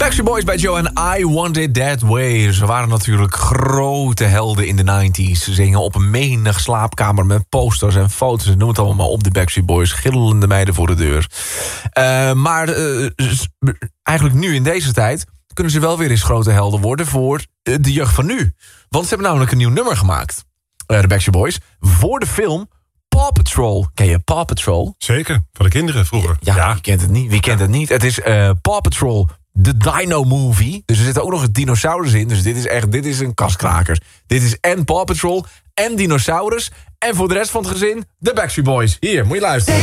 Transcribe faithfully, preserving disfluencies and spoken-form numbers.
Backstreet Boys bij Joe en I Want It That Way. Ze waren natuurlijk grote helden in de negentig. Ze zingen op een menig slaapkamer met posters en foto's. Noem het allemaal maar op, de Backstreet Boys. Gillende meiden voor de deur. Uh, maar uh, eigenlijk nu in deze tijd kunnen ze wel weer eens grote helden worden voor uh, de jeugd van nu. Want ze hebben namelijk een nieuw nummer gemaakt. Uh, de Backstreet Boys. Voor de film Paw Patrol. Ken je Paw Patrol? Zeker, van de kinderen vroeger. Ja, ja. Wie kent het niet? Wie kent het niet? Het is uh, Paw Patrol, de Dino Movie. Dus er zitten ook nog een dinosaurus in. Dus dit is echt, dit is een kaskraker. Dit is en Paw Patrol en dinosaurus. En voor de rest van het gezin, de Backstreet Boys. Hier, moet je luisteren.